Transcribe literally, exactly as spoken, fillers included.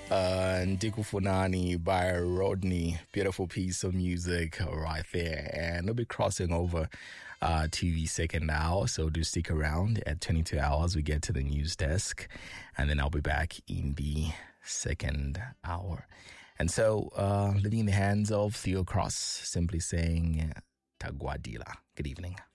Uh, Ndikufunani by Rodney. Beautiful piece of music right there. And we'll be crossing over uh, to the second hour. So do stick around. At twenty-two hours, we get to the news desk. And then I'll be back in the second hour. And so, uh, leaving in the hands of Theo Cross, simply saying, Tagwadila. Good evening.